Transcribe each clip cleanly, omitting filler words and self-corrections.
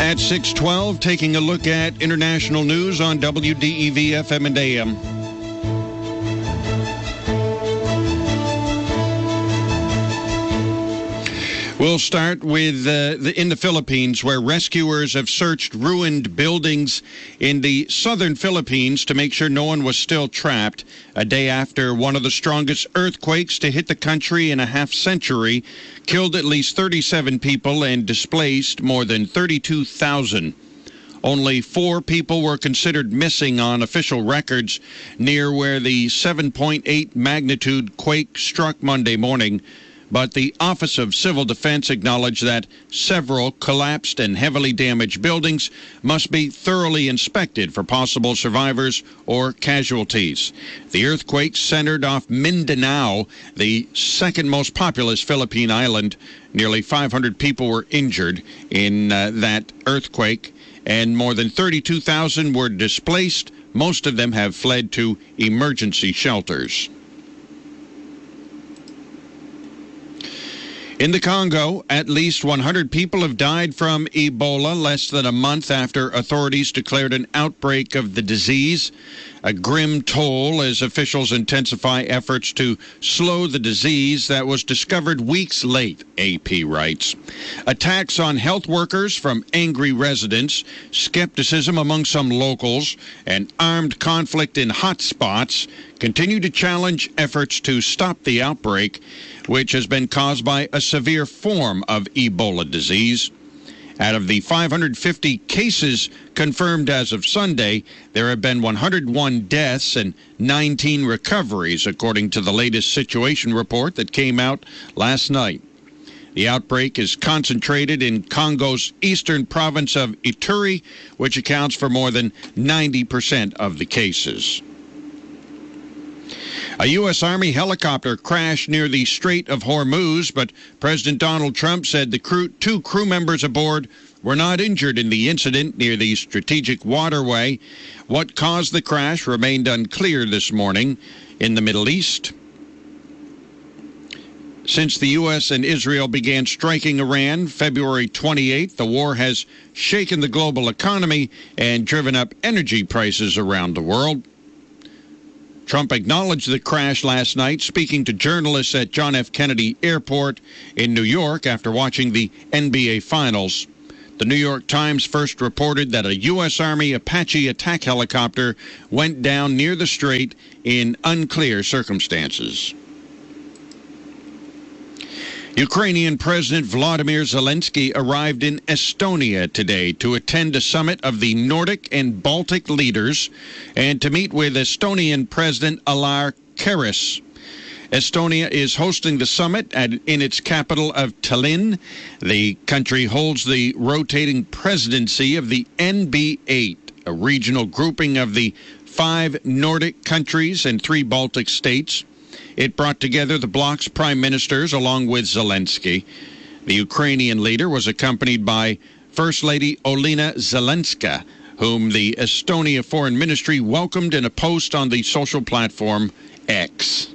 At 6:12, taking a look at international news on WDEV FM and AM. We'll start with in the Philippines, where rescuers have searched ruined buildings in the southern Philippines to make sure no one was still trapped, a day after one of the strongest earthquakes to hit the country in a half-century killed at least 37 people and displaced more than 32,000. Only 4 people were considered missing on official records near where the 7.8 magnitude quake struck Monday morning. But the Office of Civil Defense acknowledged that several collapsed and heavily damaged buildings must be thoroughly inspected for possible survivors or casualties. The earthquake centered off Mindanao, the second most populous Philippine island. Nearly 500 people were injured in that earthquake, and more than 32,000 were displaced. Most of them have fled to emergency shelters. In the Congo, at least 100 people have died from Ebola less than a month after authorities declared an outbreak of the disease. A grim toll as officials intensify efforts to slow the disease that was discovered weeks late, AP writes. Attacks on health workers from angry residents, skepticism among some locals, and armed conflict in hot spots continue to challenge efforts to stop the outbreak, which has been caused by a severe form of Ebola disease. Out of the 550 cases confirmed as of Sunday, there have been 101 deaths and 19 recoveries, according to the latest situation report that came out last night. The outbreak is concentrated in Congo's eastern province of Ituri, which accounts for more than 90% of the cases. A U.S. Army helicopter crashed near the Strait of Hormuz, but President Donald Trump said the 2 crew members aboard were not injured in the incident near the strategic waterway. What caused the crash remained unclear this morning. In the Middle East, since the U.S. and Israel began striking Iran February 28th, the war has shaken the global economy and driven up energy prices around the world. Trump acknowledged the crash last night, speaking to journalists at John F. Kennedy Airport in New York after watching the NBA Finals. The New York Times first reported that a U.S. Army Apache attack helicopter went down near the strait in unclear circumstances. Ukrainian President Volodymyr Zelensky arrived in Estonia today to attend a summit of the Nordic and Baltic leaders and to meet with Estonian President Alar Karis. Estonia is hosting the summit in its capital of Tallinn. The country holds the rotating presidency of the NB8, a regional grouping of the 5 Nordic countries and 3 Baltic states. It brought together the bloc's prime ministers along with Zelensky. The Ukrainian leader was accompanied by First Lady Olena Zelenska, whom the Estonia Foreign Ministry welcomed in a post on the social platform X.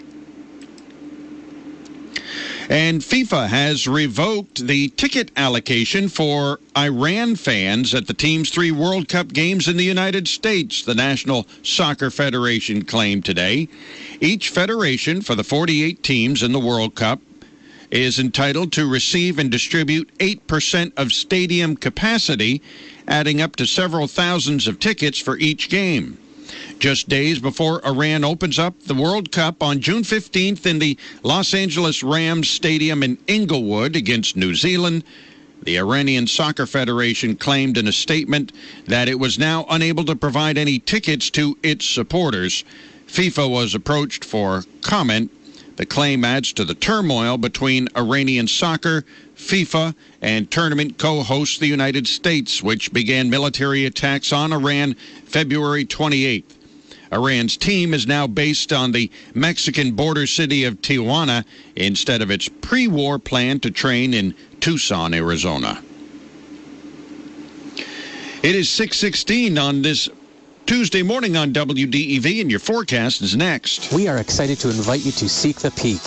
And FIFA has revoked the ticket allocation for Iran fans at the team's 3 World Cup games in the United States, the National Soccer Federation claimed today. Each federation for the 48 teams in the World Cup is entitled to receive and distribute 8% of stadium capacity, adding up to several thousands of tickets for each game. Just days before Iran opens up the World Cup on June 15th in the Los Angeles Rams Stadium in Inglewood against New Zealand, the Iranian Soccer Federation claimed in a statement that it was now unable to provide any tickets to its supporters. FIFA was approached for comment. The claim adds to the turmoil between Iranian soccer, FIFA, and tournament co-host the United States, which began military attacks on Iran February 28th. Iran's team is now based on the Mexican border city of Tijuana instead of its pre-war plan to train in Tucson, Arizona. It is 6:16 on this Tuesday morning on WDEV, and your forecast is next. We are excited to invite you to Seek the Peak.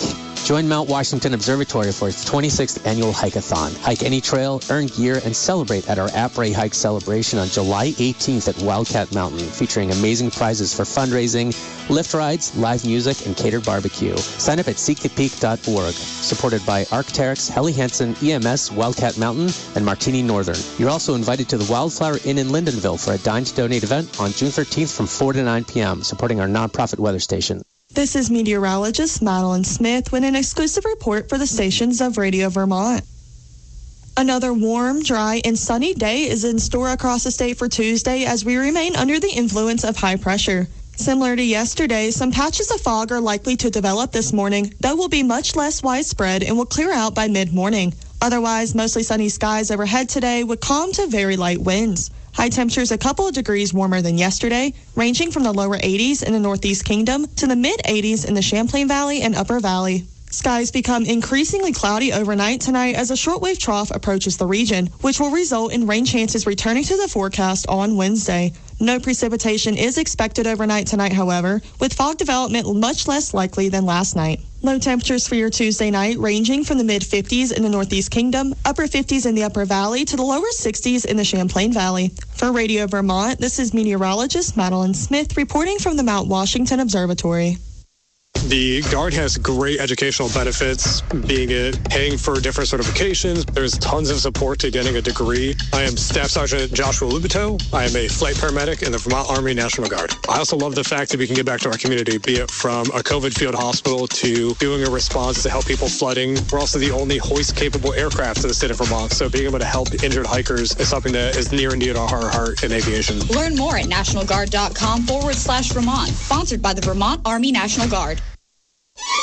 Join Mount Washington Observatory for its 26th annual Hike-a-thon. Hike any trail, earn gear, and celebrate at our Après Hike celebration on July 18th at Wildcat Mountain, featuring amazing prizes for fundraising, lift rides, live music, and catered barbecue. Sign up at seekthepeak.org. Supported by Arc'teryx, Helly Hansen, EMS, Wildcat Mountain, and Martini Northern. You're also invited to the Wildflower Inn in Lindenville for a Dine to Donate event on June 13th from 4 to 9 p.m., supporting our nonprofit weather station. This is meteorologist Madeline Smith with an exclusive report for the stations of Radio Vermont. Another warm, dry, and sunny day is in store across the state for Tuesday as we remain under the influence of high pressure. Similar to yesterday, some patches of fog are likely to develop this morning, though will be much less widespread and will clear out by mid-morning. Otherwise, mostly sunny skies overhead today with calm to very light winds. High temperatures a couple of degrees warmer than yesterday, ranging from the lower 80s in the Northeast Kingdom to the mid-80s in the Champlain Valley and Upper Valley. Skies become increasingly cloudy overnight tonight as a shortwave trough approaches the region, which will result in rain chances returning to the forecast on Wednesday. No precipitation is expected overnight tonight, however, with fog development much less likely than last night. Low temperatures for your Tuesday night ranging from the mid-50s in the Northeast Kingdom, upper 50s in the Upper Valley to the lower 60s in the Champlain Valley. For Radio Vermont, this is meteorologist Madeline Smith reporting from the Mount Washington Observatory. The Guard has great educational benefits, being it paying for different certifications. There's tons of support to getting a degree. I am Staff Sergeant Joshua Lubito. I am a flight paramedic in the Vermont Army National Guard. I also love the fact that we can give back to our community, be it from a COVID field hospital to doing a response to help people flooding. We're also the only hoist-capable aircraft in the state of Vermont, so being able to help injured hikers is something that is near and dear to our heart in aviation. Learn more at nationalguard.com/Vermont, sponsored by the Vermont Army National Guard.